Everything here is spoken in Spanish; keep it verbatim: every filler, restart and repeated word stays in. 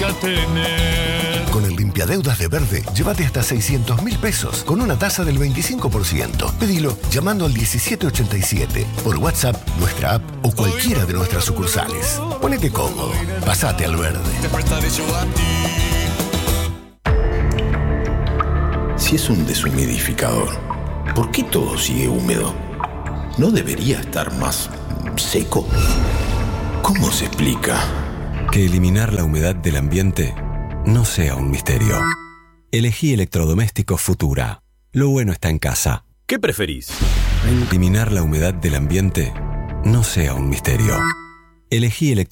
significa tener. Con el limpiadeudas de Verde, llévate hasta seiscientos mil pesos con una tasa del veinticinco por ciento. Pedilo llamando al diecisiete ochenta y siete, por WhatsApp, nuestra app o cualquiera de nuestras sucursales. Ponete cómodo, pasate al Verde. Te prestaré yo a ti. Si es un deshumidificador, ¿por qué todo sigue húmedo? ¿No debería estar más seco? ¿Cómo se explica? Que eliminar la humedad del ambiente no sea un misterio. Elegí electrodomésticos Futura. Lo bueno está en casa. ¿Qué preferís? Eliminar la humedad del ambiente no sea un misterio. Elegí electrodomésticos